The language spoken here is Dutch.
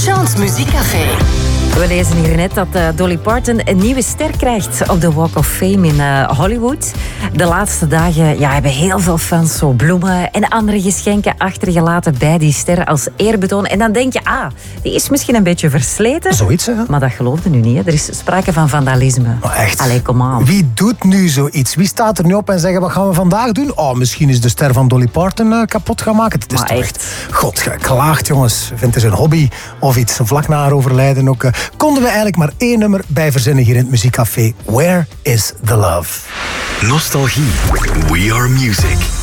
Chance Muziekcafé. We lezen hier net dat Dolly Parton een nieuwe ster krijgt op de Walk of Fame in Hollywood. De laatste dagen hebben heel veel fans zo bloemen en andere geschenken achtergelaten bij die ster als eerbetoon. En dan denk je, die is misschien een beetje versleten. Zoiets, hè? Maar dat geloofde nu niet. Hè. Er is sprake van vandalisme. Oh, echt? Allee, kom aan. Wie doet nu zoiets? Wie staat er nu op en zegt, wat gaan we vandaag doen? Misschien is de ster van Dolly Parton kapot gaan maken. Het is maar toch echt. God geklaagd, jongens. Vindt het een hobby of iets? Vlak na haar overlijden ook. Konden we eigenlijk maar één nummer bij verzinnen hier in het Muziekcafé. Where is the Love? Nostalgie. We are music.